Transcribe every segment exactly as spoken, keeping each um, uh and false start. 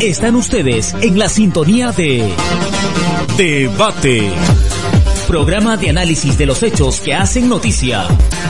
Están ustedes en la sintonía de Debate, programa de análisis de los hechos que hacen noticia.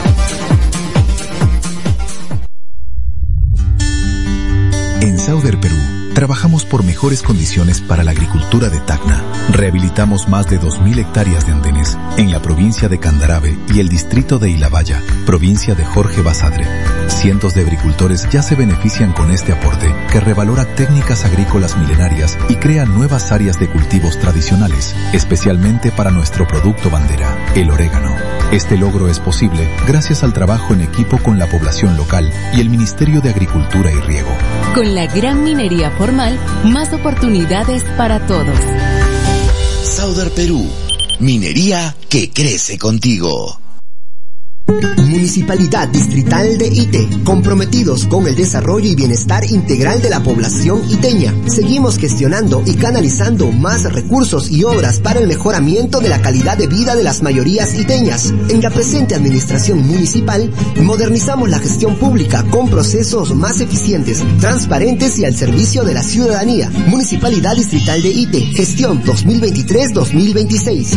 En Sauder Perú, trabajamos por mejores condiciones para la agricultura de Tacna. Rehabilitamos más de dos mil hectáreas de andenes en la provincia de Candarave y el distrito de Ilabaya, provincia de Jorge Basadre. Cientos de agricultores ya se benefician con este aporte que revalora técnicas agrícolas milenarias y crea nuevas áreas de cultivos tradicionales, especialmente para nuestro producto bandera, el orégano. Este logro es posible gracias al trabajo en equipo con la población local y el Ministerio de Agricultura y Riego. Con la gran minería formal, más oportunidades para todos. Sauder Perú, minería que crece contigo. Municipalidad Distrital de Ite, comprometidos con el desarrollo y bienestar integral de la población iteña. Seguimos gestionando y canalizando más recursos y obras para el mejoramiento de la calidad de vida de las mayorías iteñas. En la presente administración municipal, modernizamos la gestión pública con procesos más eficientes, transparentes y al servicio de la ciudadanía. Municipalidad Distrital de Ite, gestión dos mil veintitrés dos mil veintiséis.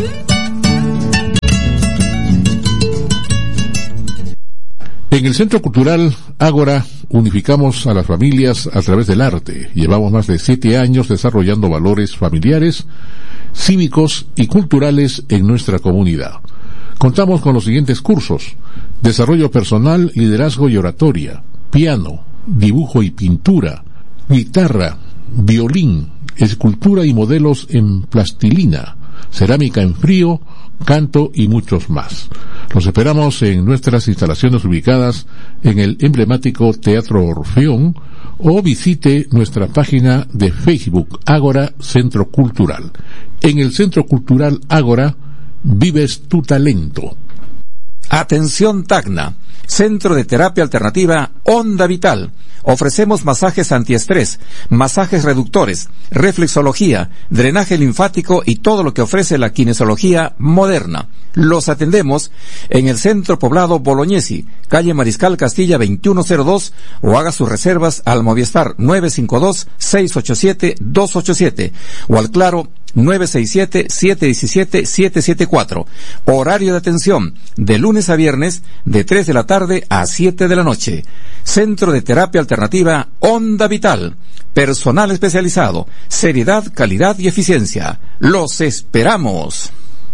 En el Centro Cultural Ágora unificamos a las familias a través del arte. Llevamos más de siete años desarrollando valores familiares, cívicos y culturales en nuestra comunidad. Contamos con los siguientes cursos: desarrollo personal, liderazgo y oratoria, piano, dibujo y pintura, guitarra, violín, escultura y modelos en plastilina, cerámica en frío, canto y muchos más. Los esperamos en nuestras instalaciones ubicadas en el emblemático Teatro Orfeón o visite nuestra página de Facebook Ágora Centro Cultural. En el Centro Cultural Ágora vives tu talento. Atención Tacna, Centro de Terapia Alternativa Onda Vital. Ofrecemos masajes antiestrés, masajes reductores, reflexología, drenaje linfático y todo lo que ofrece la kinesiología moderna. Los atendemos en el Centro Poblado Bolognesi, calle Mariscal Castilla veintiuno cero dos, o haga sus reservas al Movistar nueve cinco dos, seis ocho siete, dos ocho siete o al Claro nueve seis siete, siete uno siete, siete siete cuatro. Horario de atención de lunes a viernes de tres de la tarde a siete de la noche. Centro de Terapia Alternativa Onda Vital. Personal especializado, seriedad, calidad y eficiencia. Los esperamos.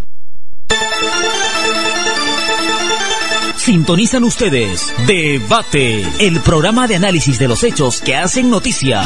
Sintonizan ustedes Debate, el programa de análisis de los hechos que hacen noticia.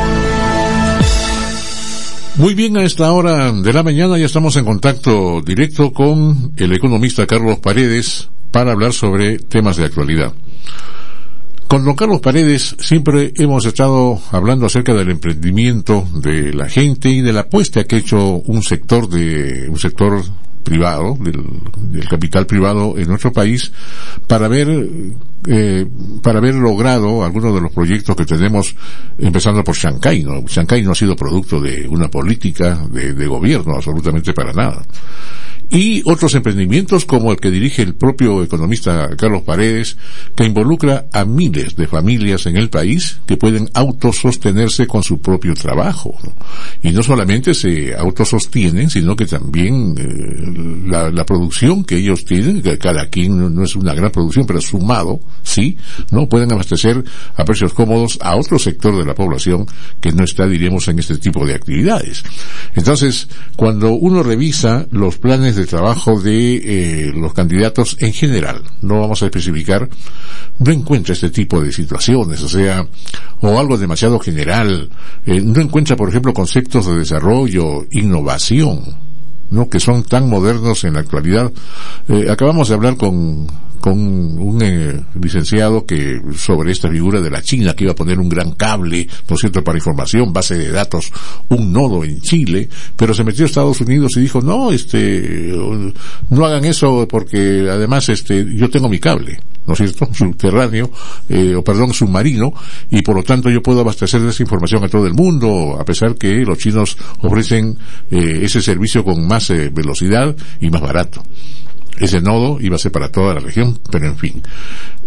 Muy bien, a esta hora de la mañana ya estamos en contacto directo con el economista Carlos Paredes para hablar sobre temas de actualidad. Con don Carlos Paredes siempre hemos estado hablando acerca del emprendimiento de la gente y de la apuesta que ha hecho un sector de un sector privado, del, del capital privado en nuestro país, para ver eh, para haber logrado algunos de los proyectos que tenemos, empezando por Chancay, ¿no? Chancay no ha sido producto de una política de, de gobierno, absolutamente para nada. Y otros emprendimientos como el que dirige el propio economista Carlos Paredes, que involucra a miles de familias en el país que pueden autosostenerse con su propio trabajo, ¿no? Y no solamente se autosostienen, sino que también eh, la, la producción que ellos tienen, que cada quien no es una gran producción, pero sumado, sí, ¿no? Pueden abastecer a precios cómodos a otro sector de la población que no está, diríamos, en este tipo de actividades. Entonces, cuando uno revisa los planes de trabajo de eh, los candidatos en general, no vamos a especificar, no encuentra este tipo de situaciones, o sea, o algo demasiado general, eh, no encuentra, por ejemplo, conceptos de desarrollo, innovación, ¿no? Que son tan modernos en la actualidad. Eh, acabamos de hablar con con un eh, licenciado que sobre esta figura de la China que iba a poner un gran cable, ¿no es cierto?, para información, base de datos, un nodo en Chile, pero se metió a Estados Unidos y dijo, no, este, no hagan eso porque además este, yo tengo mi cable, ¿no es cierto?, subterráneo, eh, o perdón, submarino, y por lo tanto yo puedo abastecer de esa información a todo el mundo, a pesar que los chinos ofrecen eh, ese servicio con más eh, velocidad y más barato. Ese nodo iba a ser para toda la región, pero en fin.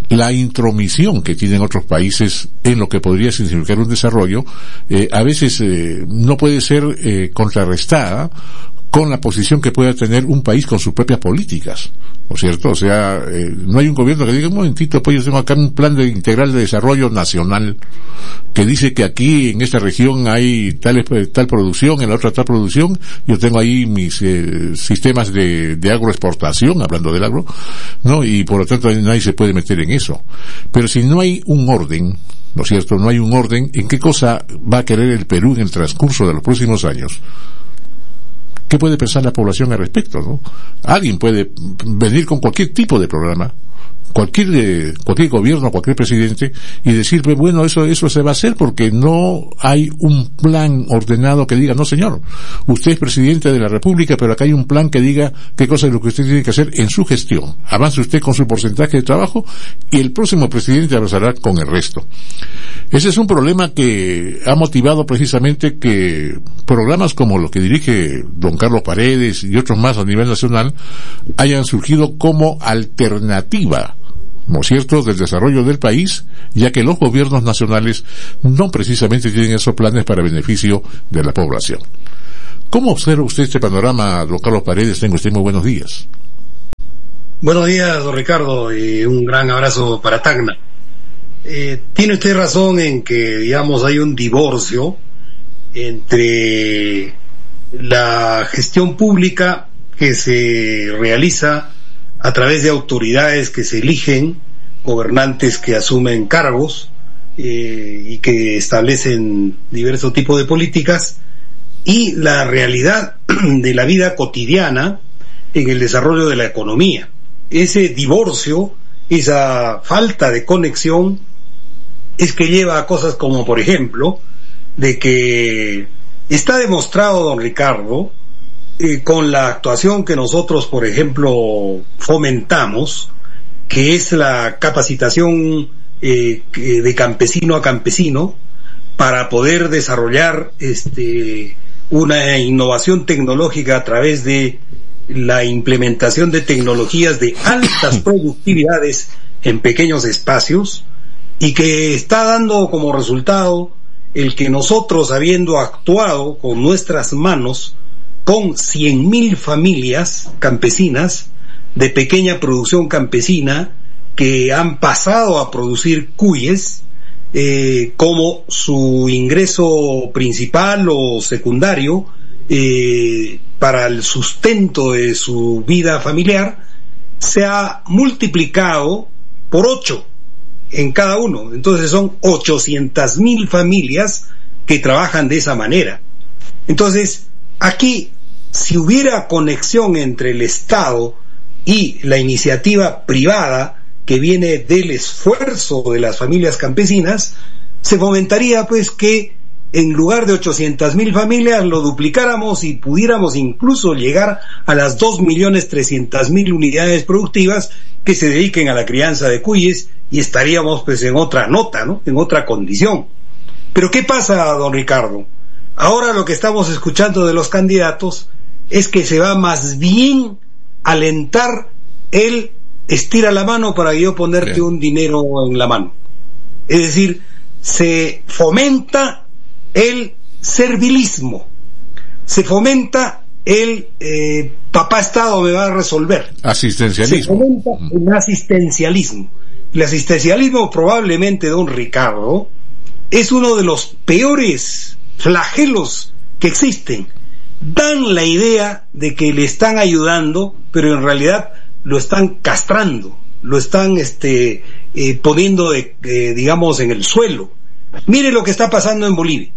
la intromisión que tienen otros países en lo que podría significar un desarrollo, eh, a veces eh, no puede ser eh, contrarrestada con la posición que pueda tener un país con sus propias políticas, ¿no es cierto? O sea, eh, no hay un gobierno que diga, un momentito, pues yo tengo acá un plan de integral de desarrollo nacional que dice que aquí en esta región hay tal, tal producción, en la otra tal producción, yo tengo ahí mis eh, sistemas de, de agroexportación, hablando del agro, ¿no? Y por lo tanto nadie se puede meter en eso. Pero si no hay un orden, ¿no es cierto? No hay un orden, ¿en qué cosa va a querer el Perú en el transcurso de los próximos años? ¿Qué puede pensar la población al respecto, no? Alguien puede venir con cualquier tipo de programa, cualquier eh, cualquier gobierno, cualquier presidente, y decir, pues bueno, eso eso se va a hacer porque no hay un plan ordenado que diga, no señor, usted es presidente de la República, pero acá hay un plan que diga qué cosa es lo que usted tiene que hacer en su gestión. Avance usted con su porcentaje de trabajo y el próximo presidente avanzará con el resto. Ese es un problema que ha motivado precisamente que programas como los que dirige don Carlos Paredes y otros más a nivel nacional hayan surgido como alternativa, ¿no es cierto?, del desarrollo del país, ya que los gobiernos nacionales no precisamente tienen esos planes para beneficio de la población. ¿Cómo observa usted este panorama, don Carlos Paredes? Tengo usted muy buenos días. Buenos días, don Ricardo, y un gran abrazo para Tacna. Eh, tiene usted razón en que, digamos, hay un divorcio entre la gestión pública que se realiza a través de autoridades que se eligen, gobernantes que asumen cargos eh, y que establecen diversos tipos de políticas, y la realidad de la vida cotidiana en el desarrollo de la economía. Ese divorcio, esa falta de conexión, es que lleva a cosas como, por ejemplo, de que está demostrado, don Ricardo, eh, con la actuación que nosotros, por ejemplo, fomentamos, que es la capacitación eh, de campesino a campesino, para poder desarrollar este una innovación tecnológica a través de la implementación de tecnologías de altas productividades en pequeños espacios, y que está dando como resultado el que nosotros, habiendo actuado con nuestras manos con cien mil familias campesinas de pequeña producción campesina que han pasado a producir cuyes eh, como su ingreso principal o secundario eh, para el sustento de su vida familiar, se ha multiplicado por ocho en cada uno. Entonces son ochocientas mil familias que trabajan de esa manera. Entonces, aquí, si hubiera conexión entre el Estado y la iniciativa privada que viene del esfuerzo de las familias campesinas, se fomentaría pues que en lugar de ochocientas mil familias lo duplicáramos y pudiéramos incluso llegar a las dos millones trescientas mil unidades productivas que se dediquen a la crianza de cuyes, y estaríamos pues en otra nota, ¿no?, en otra condición. Pero ¿qué pasa, don Ricardo? Ahora lo que estamos escuchando de los candidatos es que se va más bien a alentar el estira la mano para yo ponerte Bien. un dinero en la mano. Es decir, se fomenta el servilismo, se fomenta el eh, papá Estado me va a resolver. Asistencialismo. Se fomenta el asistencialismo. El asistencialismo, probablemente, don Ricardo, es uno de los peores flagelos que existen. Dan la idea de que le están ayudando, pero en realidad lo están castrando, lo están este eh, poniendo, de, eh, digamos, en el suelo. Mire lo que está pasando en Bolivia.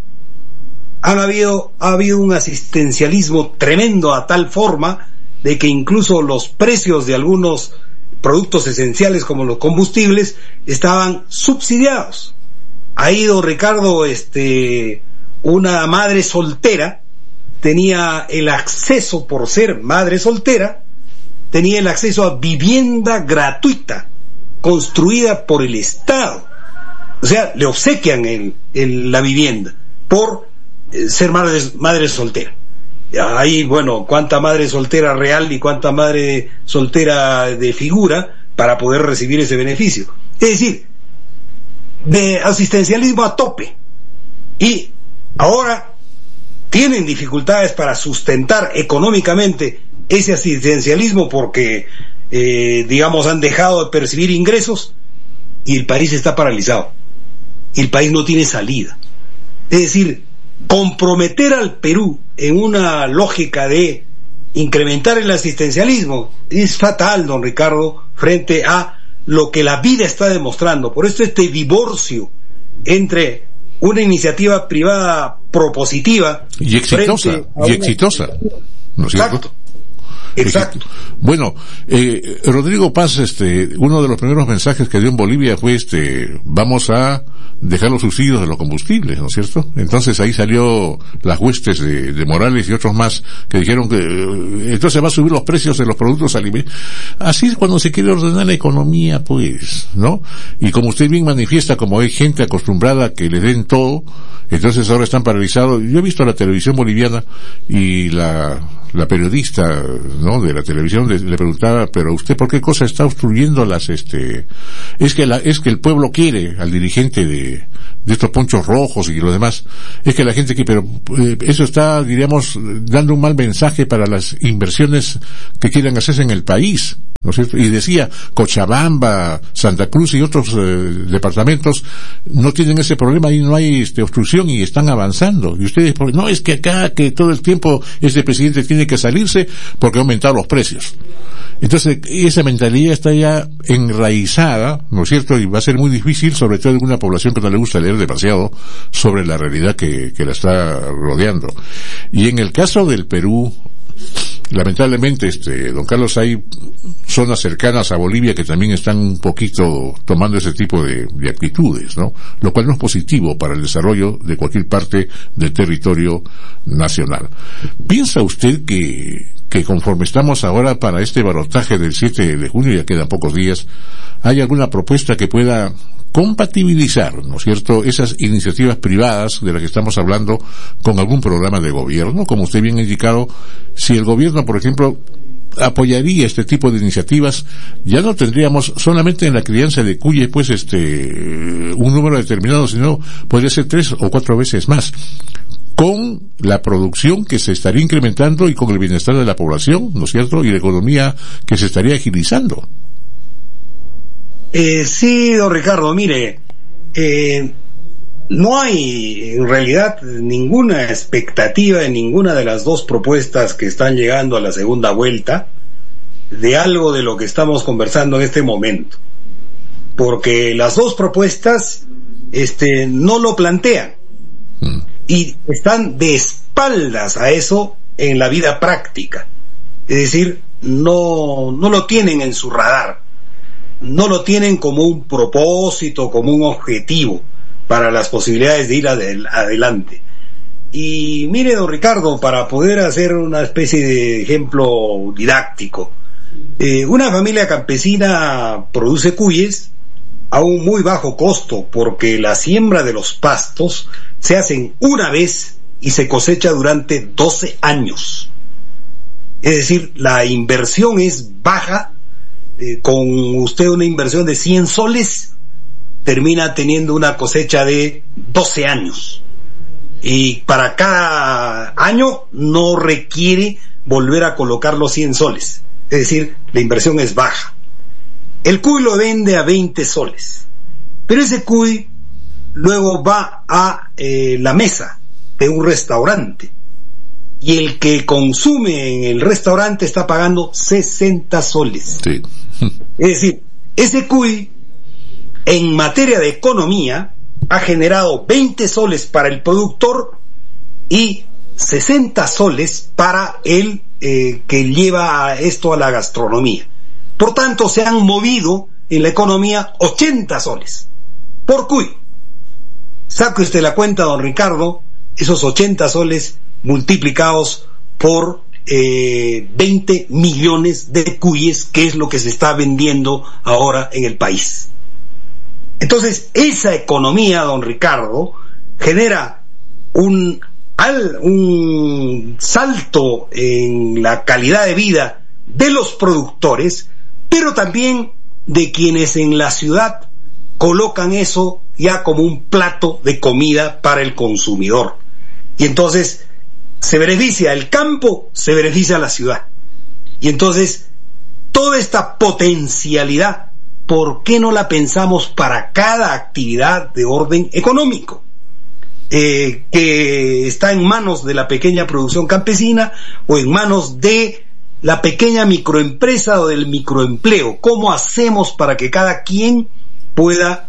Han habido, ha habido un asistencialismo tremendo, a tal forma de que incluso los precios de algunos productos esenciales como los combustibles estaban subsidiados. Ahí, don Ricardo, este, una madre soltera tenía el acceso, por ser madre soltera, tenía el acceso a vivienda gratuita, construida por el Estado. O sea, le obsequian el, el, la vivienda por eh, ser madre, madre soltera. Ahí, bueno, cuánta madre soltera real y cuánta madre soltera de figura para poder recibir ese beneficio. Es decir, de asistencialismo a tope. Y ahora tienen dificultades para sustentar económicamente ese asistencialismo porque, eh, digamos, han dejado de percibir ingresos y el país está paralizado. El país no tiene salida. Es decir, comprometer al Perú en una lógica de incrementar el asistencialismo es fatal, don Ricardo, frente a lo que la vida está demostrando. Por eso este divorcio entre una iniciativa privada propositiva y exitosa, y una... exitosa, ¿no es cierto? Exacto. Exacto. Bueno, eh, Rodrigo Paz, este, uno de los primeros mensajes que dio en Bolivia fue este, vamos a dejar los subsidios de los combustibles, ¿no es cierto? Entonces ahí salió las huestes de, de Morales y otros más que dijeron que eh, entonces va a subir los precios de los productos alimenticios. Así es cuando se quiere ordenar la economía, pues, ¿no? Y como usted bien manifiesta, como hay gente acostumbrada a que le den todo, entonces ahora están paralizados. Yo he visto la televisión boliviana y la, la periodista, ¿no?, de la televisión le, le preguntaba, pero usted por qué cosa está obstruyendo las, este, es que la, es que el pueblo quiere al dirigente de, de estos ponchos rojos y lo demás, es que la gente que, pero eh, eso está, diríamos, dando un mal mensaje para las inversiones que quieran hacerse en el país, ¿no es cierto? Y decía, Cochabamba, Santa Cruz y otros eh, departamentos no tienen ese problema y no hay este, obstrucción y están avanzando. Y ustedes, no, es que acá, que todo el tiempo este presidente tiene que salirse porque ha aumentado los precios. Entonces, esa mentalidad está ya enraizada, ¿no es cierto? Y va a ser muy difícil, sobre todo en una población que no le gusta leer demasiado sobre la realidad que, que la está rodeando. Y en el caso del Perú, lamentablemente, este, don Carlos, hay zonas cercanas a Bolivia que también están un poquito tomando ese tipo de, de actitudes, ¿no? Lo cual no es positivo para el desarrollo de cualquier parte del territorio nacional. ¿Piensa usted que, que conforme estamos ahora para este balotaje del siete de junio, ya quedan pocos días, hay alguna propuesta que pueda compatibilizar, ¿no es cierto?, esas iniciativas privadas de las que estamos hablando con algún programa de gobierno? Como usted bien ha indicado, si el gobierno, por ejemplo, apoyaría este tipo de iniciativas, ya no tendríamos solamente en la crianza de cuyes, pues, este, un número determinado, sino podría ser tres o cuatro veces más, con la producción que se estaría incrementando y con el bienestar de la población, ¿no es cierto?, y la economía que se estaría agilizando. Eh, sí, don Ricardo, mire, eh, no hay en realidad ninguna expectativa en ninguna de las dos propuestas que están llegando a la segunda vuelta de algo de lo que estamos conversando en este momento, porque las dos propuestas este, no lo plantean mm. y están de espaldas a eso en la vida práctica, es decir, no, no lo tienen en su radar. No lo tienen como un propósito, como un objetivo para las posibilidades de ir adel- adelante. Y mire, don Ricardo, para poder hacer una especie de ejemplo didáctico, eh, una familia campesina produce cuyes a un muy bajo costo porque la siembra de los pastos se hacen una vez y se cosecha durante doce años. Es decir, la inversión es baja. Eh, con usted una inversión de cien soles termina teniendo una cosecha de doce años y para cada año no requiere volver a colocar los cien soles, es decir, la inversión es baja. El cuy lo vende a veinte soles, pero ese cuy luego va a eh, la mesa de un restaurante y el que consume en el restaurante está pagando sesenta soles. Sí. Es decir, ese cuy en materia de economía ha generado veinte soles para el productor y sesenta soles para el eh, que lleva esto a la gastronomía. Por tanto, se han movido en la economía ochenta soles por cuy. Saque usted la cuenta, don Ricardo, esos ochenta soles multiplicados por eh, veinte millones de cuyes, que es lo que se está vendiendo ahora en el país. Entonces, esa economía, don Ricardo, genera un, al, un salto en la calidad de vida de los productores, pero también de quienes en la ciudad colocan eso ya como un plato de comida para el consumidor. Y entonces se beneficia el campo, se beneficia la ciudad. Y entonces toda esta potencialidad, ¿por qué no la pensamos para cada actividad de orden económico? Eh, que está en manos de la pequeña producción campesina o en manos de la pequeña microempresa o del microempleo. ¿Cómo hacemos para que cada quien pueda,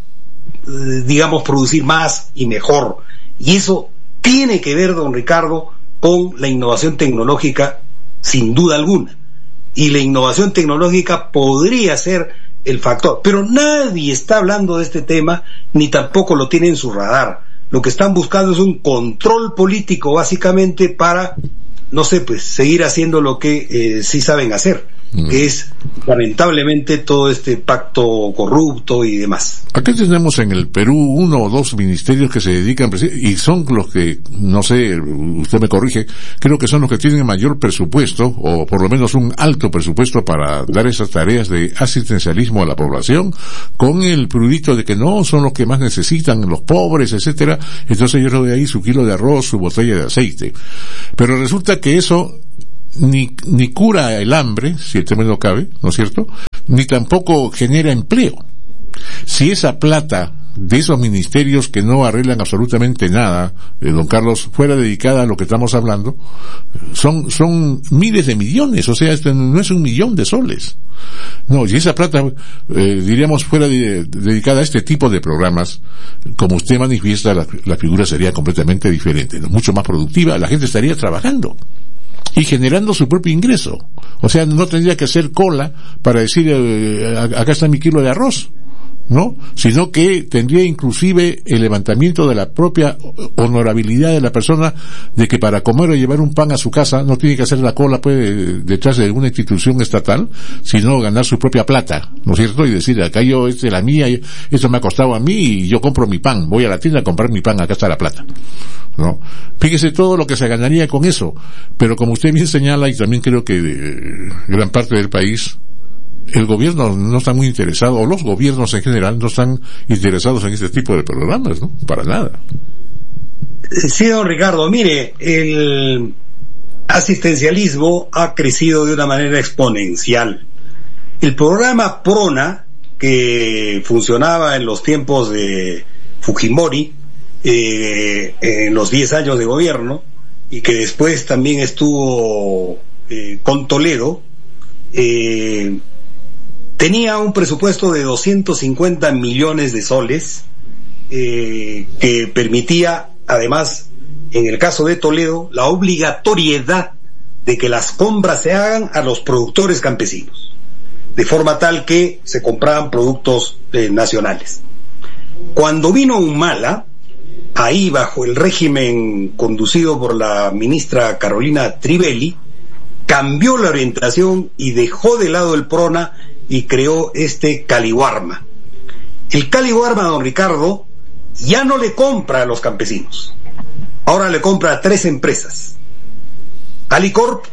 eh, digamos, producir más y mejor? Y eso tiene que ver, don Ricardo, con la innovación tecnológica, sin duda alguna. Y la innovación tecnológica podría ser el factor, pero nadie está hablando de este tema, ni tampoco lo tiene en su radar. Lo que están buscando es un control político, básicamente, para, no sé, pues, seguir haciendo lo que eh, sí saben hacer, mm. que es, lamentablemente, todo este pacto corrupto y demás. Aquí tenemos en el Perú uno o dos ministerios que se dedican, y son los que, no sé, usted me corrige, creo que son los que tienen mayor presupuesto, o por lo menos un alto presupuesto para dar esas tareas de asistencialismo a la población, con el prurito de que no, son los que más necesitan, los pobres, etcétera. Entonces yo le doy ahí su kilo de arroz, su botella de aceite. Pero resulta que eso ni, ni cura el hambre, si el término cabe, ¿no es cierto?, ni tampoco genera empleo. Si esa plata de esos ministerios que no arreglan absolutamente nada, eh, don Carlos, fuera dedicada a lo que estamos hablando, son son miles de millones, o sea, este no es un millón de soles. No, si esa plata, eh, diríamos, fuera de, dedicada a este tipo de programas, como usted manifiesta, la, la figura sería completamente diferente, ¿no? Mucho más productiva, la gente estaría trabajando y generando su propio ingreso. O sea, no tendría que hacer cola para decir, eh, acá está mi kilo de arroz, ¿no? Sino que tendría inclusive el levantamiento de la propia honorabilidad de la persona, de que para comer o llevar un pan a su casa no tiene que hacer la cola, pues, detrás de una institución estatal, sino ganar su propia plata, ¿no es cierto? Y decir, acá yo, esta es la mía, esto me ha costado a mí y yo compro mi pan, voy a la tienda a comprar mi pan, acá está la plata, ¿no? Fíjese todo lo que se ganaría con eso. Pero como usted bien señala, y también creo que eh, gran parte del país, el gobierno no está muy interesado, o los gobiernos en general no están interesados en este tipo de programas, ¿no? Para nada. Sí, don Ricardo, mire, el asistencialismo ha crecido de una manera exponencial. El programa PRONA, que funcionaba en los tiempos de Fujimori, eh, en los diez años de gobierno, y que después también estuvo eh, con Toledo, eh, tenía un presupuesto de doscientos cincuenta millones de soles, eh, que permitía, además, en el caso de Toledo, la obligatoriedad de que las compras se hagan a los productores campesinos, de forma tal que se compraban productos eh, nacionales. Cuando vino Humala, ahí bajo el régimen conducido por la ministra Carolina Trivelli, cambió la orientación y dejó de lado el PRONA y creó este Caliwarma. El Caliwarma, don Ricardo, ya no le compra a los campesinos, ahora le compra a tres empresas: Alicorp,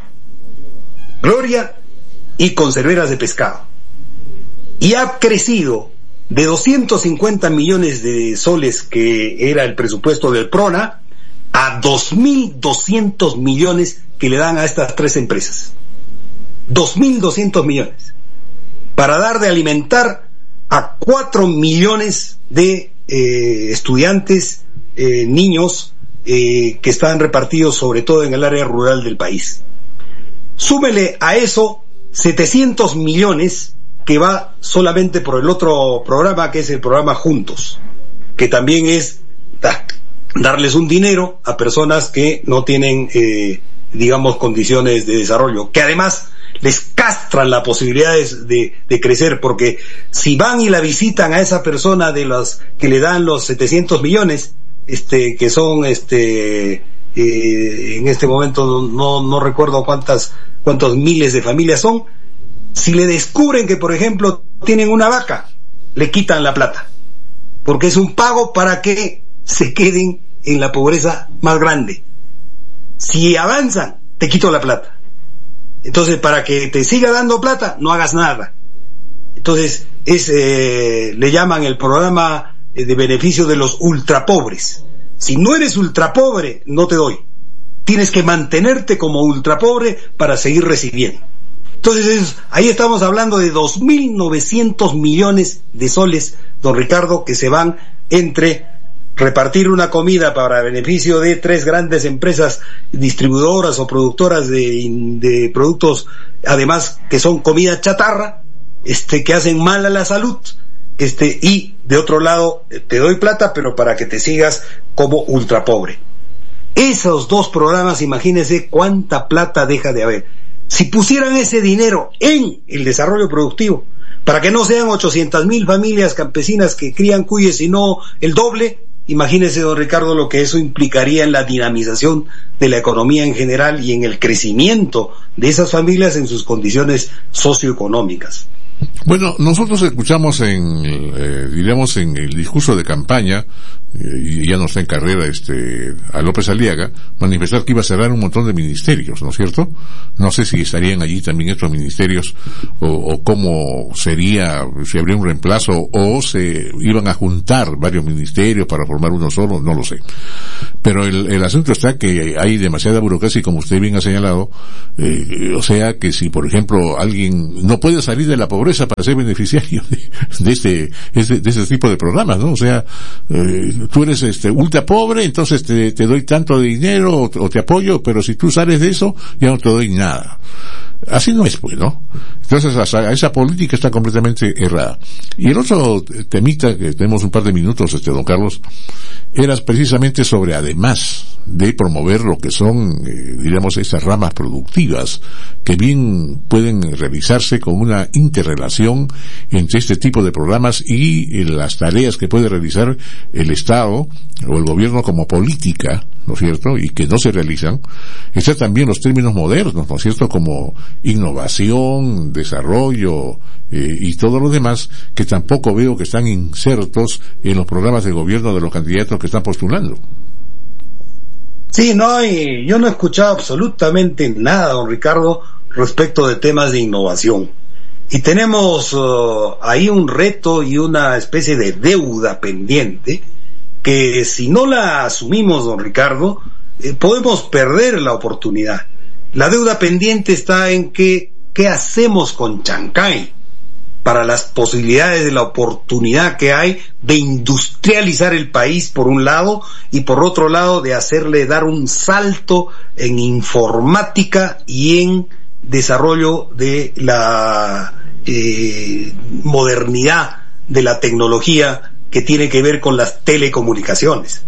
Gloria y Conserveras de Pescado, y ha crecido de doscientos cincuenta millones de soles, que era el presupuesto del PRONA, a dos mil doscientos millones que le dan a estas tres empresas. dos mil doscientos millones para dar de alimentar a cuatro millones de eh, estudiantes, eh, niños, eh, que están repartidos sobre todo en el área rural del país. Súmele a eso setecientos millones que va solamente por el otro programa, que es el programa Juntos, que también es da, darles un dinero a personas que no tienen, eh, digamos, condiciones de desarrollo, que además les castran las posibilidades de, de crecer, porque si van y la visitan a esa persona de los que le dan los setecientos millones, este, que son, este, eh, en este momento no, no recuerdo cuántas, cuántos miles de familias son, si le descubren que, por ejemplo, tienen una vaca, le quitan la plata, porque es un pago para que se queden en la pobreza más grande. Si avanzan, te quito la plata. Entonces, para que te siga dando plata, no hagas nada. Entonces, es eh, le llaman el programa de beneficio de los ultrapobres. Si no eres ultrapobre, no te doy. Tienes que mantenerte como ultrapobre para seguir recibiendo. Entonces, es, ahí estamos hablando de dos mil novecientos millones de soles, don Ricardo, que se van entre repartir una comida para beneficio de tres grandes empresas distribuidoras o productoras de, de productos, además que son comida chatarra, este, que hacen mal a la salud, este, y de otro lado te doy plata, pero para que te sigas como ultrapobre. Esos dos programas, imagínense cuánta plata deja de haber. Si pusieran ese dinero en el desarrollo productivo, para que no sean ochocientas mil familias campesinas que crían cuyes, sino el doble, imagínese, don Ricardo, lo que eso implicaría en la dinamización de la economía en general y en el crecimiento de esas familias en sus condiciones socioeconómicas. Bueno, nosotros escuchamos en, eh, diríamos, en el discurso de campaña, eh, y ya no está en carrera, este, a López Aliaga, manifestar que iba a cerrar un montón de ministerios, ¿no es cierto? No sé si estarían allí también estos ministerios, o, o cómo sería, si habría un reemplazo, o se iban a juntar varios ministerios para formar uno solo, no lo sé. Pero el, el asunto está que hay demasiada burocracia, y como usted bien ha señalado, eh, o sea que si, por ejemplo, alguien no puede salir de la pobreza para ser beneficiario de, de este, de, de este tipo de programas, ¿no? O sea, eh, tú eres este ultra pobre, entonces te, te doy tanto de dinero o, o te apoyo, pero si tú sales de eso, ya no te doy nada. Así no es, pues, ¿no? Entonces, esa, esa política está completamente errada. Y el otro temita, que tenemos un par de minutos, este, don Carlos, era precisamente sobre, además de promover lo que son, eh, digamos, esas ramas productivas, que bien pueden realizarse con una interrelación entre este tipo de programas y las tareas que puede realizar el Estado o el gobierno como política, ¿no es cierto?, y que no se realizan. Están también los términos modernos, ¿no es cierto?, como innovación, desarrollo, eh, y todo lo demás, que tampoco veo que están insertos en los programas de gobierno de los candidatos que están postulando. Sí, no, y yo no he escuchado absolutamente nada, don Ricardo, respecto de temas de innovación. Y tenemos uh, ahí un reto y una especie de deuda pendiente, que si no la asumimos, don Ricardo, eh, podemos perder la oportunidad. La deuda pendiente está en que, ¿qué hacemos con Chancay? Para las posibilidades de la oportunidad que hay de industrializar el país por un lado, y por otro lado de hacerle dar un salto en informática y en desarrollo de la eh, modernidad de la tecnología que tiene que ver con las telecomunicaciones.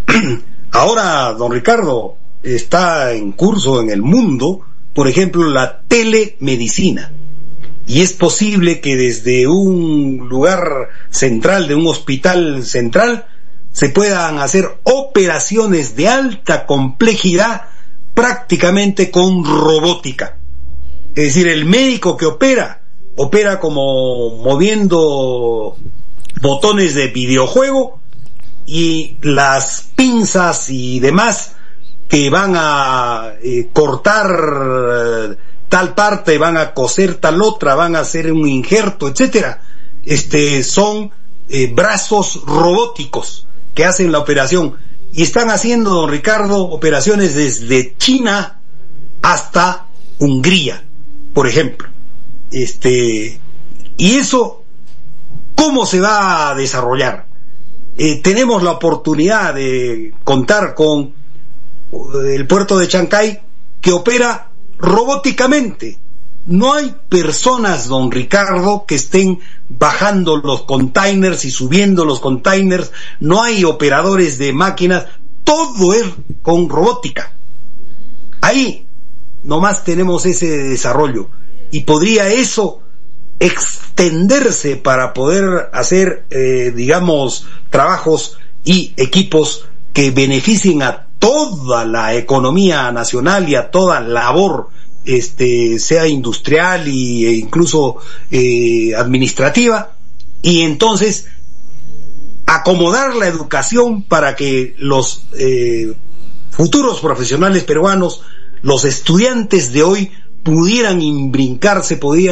Ahora, don Ricardo, está en curso en el mundo, por ejemplo, la telemedicina. Y es posible que desde un lugar central, de un hospital central, se puedan hacer operaciones de alta complejidad prácticamente con robótica. Es decir, el médico que opera, opera como moviendo botones de videojuego, y las pinzas y demás que van a eh, cortar eh, tal parte, van a coser tal otra, van a hacer un injerto, etcétera, este, son eh, brazos robóticos que hacen la operación, y están haciendo, don Ricardo, operaciones desde China hasta Hungría, por ejemplo. Este, y eso, ¿cómo se va a desarrollar? Eh, tenemos la oportunidad de contar con el puerto de Chancay, que opera robóticamente. No hay personas, don Ricardo, que estén bajando los containers y subiendo los containers, no hay operadores de máquinas, todo es con robótica. Ahí nomás tenemos ese desarrollo, y podría eso extenderse para poder hacer, eh, digamos, trabajos y equipos que beneficien a toda la economía nacional y a toda labor, este, sea industrial y, e incluso eh, administrativa, y entonces acomodar la educación para que los eh, futuros profesionales peruanos, los estudiantes de hoy, pudieran imbrincarse, pudieran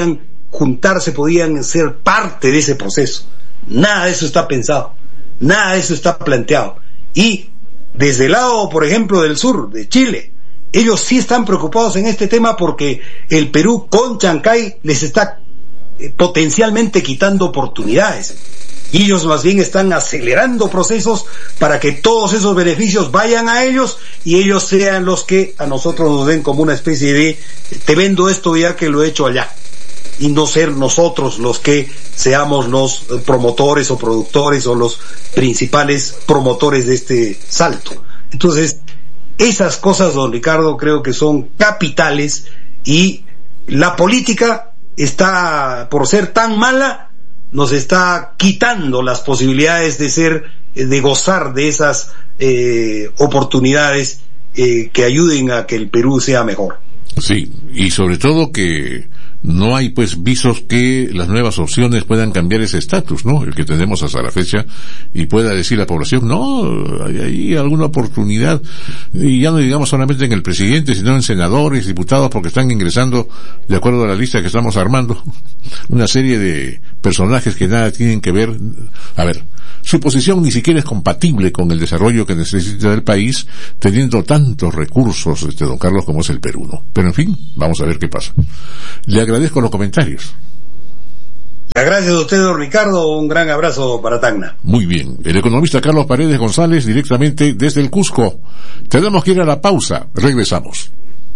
juntarse, podían ser parte de ese proceso. Nada de eso está pensado, nada de eso está planteado. Y desde el lado, por ejemplo, del sur, de Chile, ellos sí están preocupados en este tema porque el Perú con Chancay les está eh, potencialmente quitando oportunidades. Y ellos más bien están acelerando procesos para que todos esos beneficios vayan a ellos y ellos sean los que a nosotros nos den como una especie de te vendo esto ya que lo he hecho allá, y no ser nosotros los que seamos los promotores o productores o los principales promotores de este salto. Entonces, esas cosas, don Ricardo, creo que son capitales, y la política está, por ser tan mala, nos está quitando las posibilidades de ser, de gozar de esas eh, oportunidades eh, que ayuden a que el Perú sea mejor. Sí, y sobre todo que no hay pues visos que las nuevas opciones puedan cambiar ese estatus, ¿no? El que tenemos hasta la fecha, y pueda decir la población, no, hay, hay alguna oportunidad, y ya no digamos solamente en el presidente, sino en senadores, diputados, porque están ingresando, de acuerdo a la lista que estamos armando, una serie de personajes que nada tienen que ver. A ver, su posición ni siquiera es compatible con el desarrollo que necesita el país, teniendo tantos recursos, este don Carlos, como es el Perú, ¿no? Pero en fin, vamos a ver qué pasa. Le agradezco los comentarios. Gracias a usted, don Ricardo. Un gran abrazo para Tacna. Muy bien. El economista Carlos Paredes González, directamente desde el Cusco. Tenemos que ir a la pausa. Regresamos.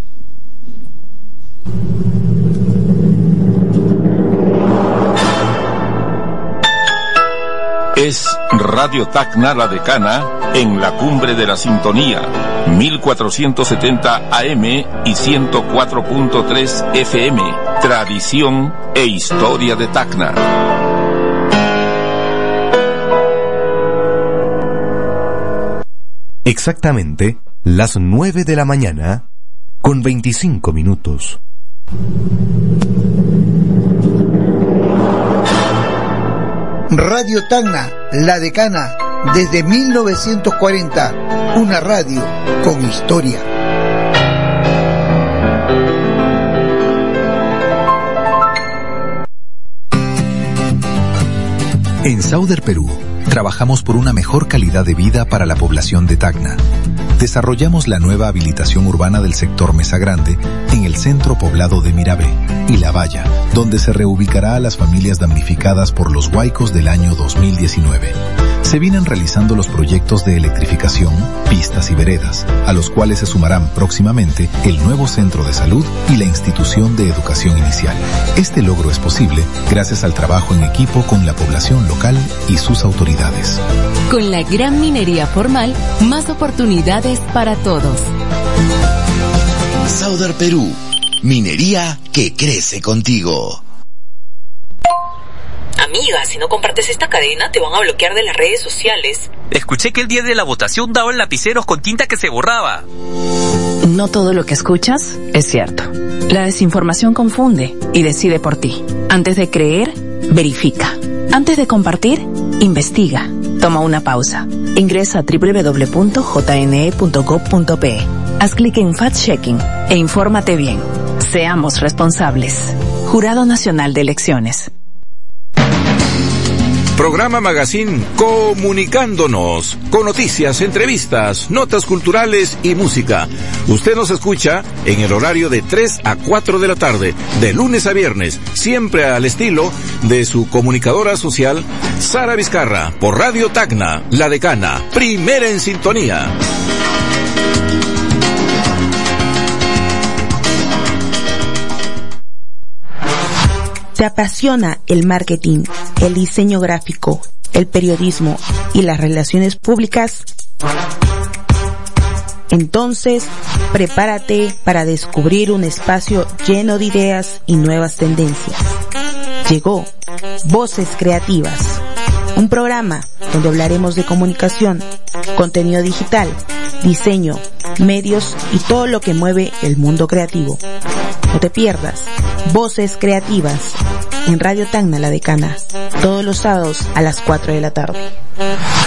Es Radio Tacna La Decana en la cumbre de la sintonía, mil cuatrocientos setenta A M y ciento cuatro punto tres F M. Tradición e historia de Tacna. Exactamente las nueve de la mañana con veinticinco minutos. Radio Tacna, La Decana, desde mil novecientos cuarenta, una radio con historia. En Sauder Perú, trabajamos por una mejor calidad de vida para la población de Tacna. Desarrollamos la nueva habilitación urbana del sector Mesa Grande en el centro poblado de Mirabé y La Valla, donde se reubicará a las familias damnificadas por los huaicos del año dos mil diecinueve. Se vienen realizando los proyectos de electrificación, pistas y veredas, a los cuales se sumarán próximamente el nuevo centro de salud y la institución de educación inicial. Este logro es posible gracias al trabajo en equipo con la población local y sus autoridades. Con la gran minería formal, más oportunidades para todos. Sauder Perú, minería que crece contigo. Amiga, si no compartes esta cadena, te van a bloquear de las redes sociales. Escuché que el día de la votación daban lapiceros con tinta que se borraba. No todo lo que escuchas es cierto. La desinformación confunde y decide por ti. Antes de creer, verifica. Antes de compartir, investiga. Toma una pausa. Ingresa a doble u doble u doble u punto j n e punto gob punto p e. Haz clic en Fact Checking e infórmate bien. Seamos responsables. Jurado Nacional de Elecciones. Programa Magazine Comunicándonos, con noticias, entrevistas, notas culturales y música. Usted nos escucha en el horario de tres a cuatro de la tarde, de lunes a viernes, siempre al estilo de su comunicadora social, Sara Vizcarra, por Radio Tacna, La Decana, primera en sintonía. ¿Te apasiona el marketing, el diseño gráfico, el periodismo y las relaciones públicas? Entonces, prepárate para descubrir un espacio lleno de ideas y nuevas tendencias. Llegó Voces Creativas, un programa donde hablaremos de comunicación, contenido digital, diseño, medios y todo lo que mueve el mundo creativo. No te pierdas Voces Creativas en Radio Tacna La Decana, todos los sábados a las cuatro de la tarde.